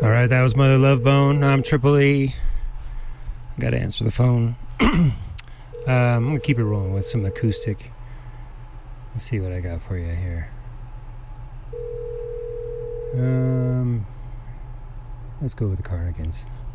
Alright, that was Mother Love Bone. I'm Triple E. Gotta answer the phone. I'm gonna keep it rolling with some acoustic. Let's see what I got for you here. Let's go with the Cardigans.